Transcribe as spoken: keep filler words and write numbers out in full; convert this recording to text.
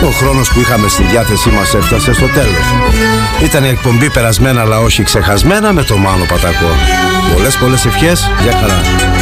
Ο χρόνος που είχαμε στη διάθεσή μας έφτασε στο τέλος. Ήταν η εκπομπή περασμένα αλλά όχι ξεχασμένα με το Μάνο Πατακό. Πολλές πολλές ευχές, για χαρά.